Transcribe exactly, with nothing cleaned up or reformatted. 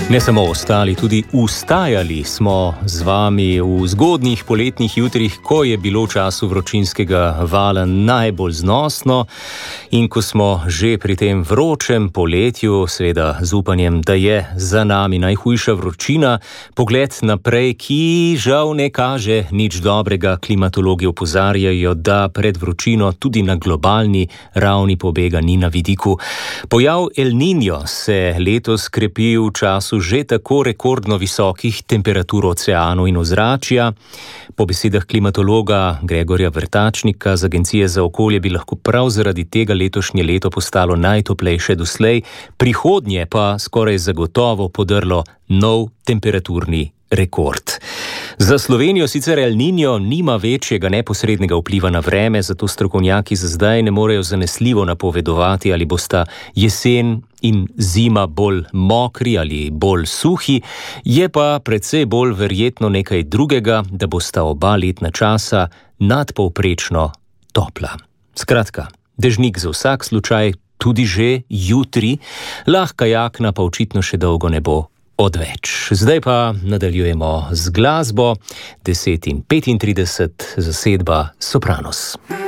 Ne samo ostali, tudi ustajali smo z vami v zgodnjih poletnih jutrih, ko je bilo v času vročinskega vala najbolj znosno in ko smo že pri tem vročem poletju, seveda z upanjem, da je za nami najhujša vročina, pogled naprej, ki žal ne kaže nič dobrega. Klimatologi opozarjajo, da pred vročino tudi na globalni ravni pobega ni na vidiku. Pojav El Niño se letos krepi v času že tako rekordno visokih temperatur oceanov in ozračja. Po besedah klimatologa Gregorja Vrtačnika z Agencije za okolje bi lahko prav zaradi tega letošnje leto postalo najtoplejše doslej, prihodnje pa skoraj zagotovo podrlo nov temperaturni rekord. Za Slovenijo sicer El Niño nima večjega neposrednega vpliva na vreme, zato strokovnjaki za zdaj ne morejo zanesljivo napovedovati, ali bosta jesen in zima bolj mokri ali bolj suhi, je pa precej bolj verjetno nekaj drugega, da bosta oba letna časa nadpovprečno topla. Skratka, dežnik za vsak slučaj, tudi že jutri, lahka jakna pa očitno še dolgo ne bo odveč. Zdaj pa nadaljujemo z glasbo. deset in petintrideset, zasedba Sopranos.